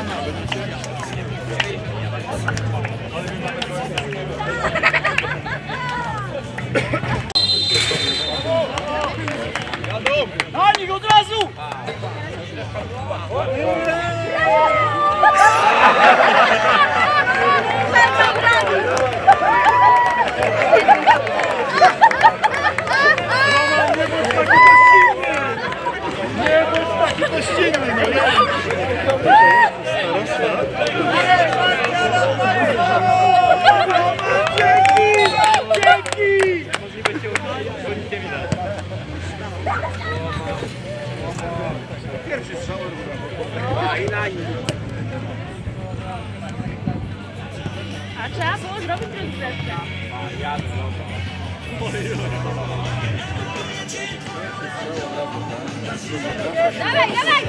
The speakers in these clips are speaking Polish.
Ani od razu! Nie bądź taki gościnny, no ja! Dzięki! Pierwszy strzał. A trzeba było zrobić rozgrzewkę. Dawaj, dawaj!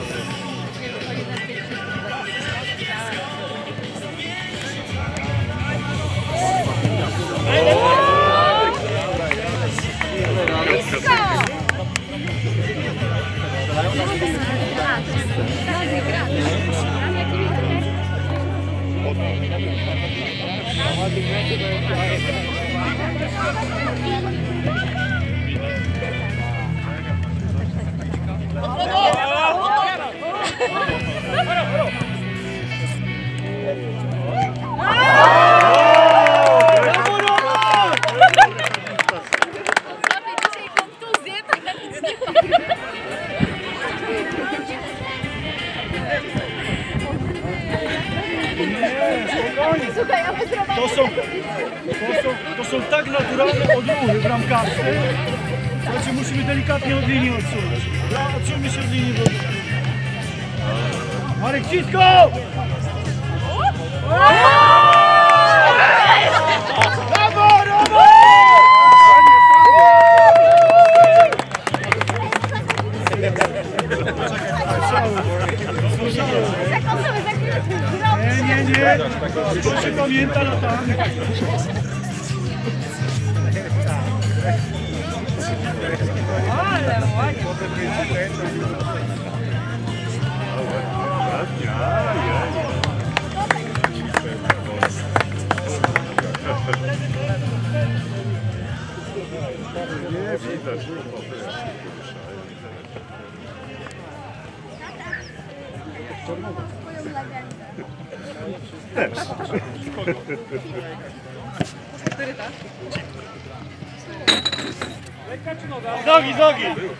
To są tak naturalne odruchy bramkarskie, że musimy delikatnie od linii odsunąć. Odsuńmy się od linii. Marek, cisko! Brawo, brawo! Nie, to się pamięta latami. Ale ładnie. Też. Który tak? Nogi, nogi!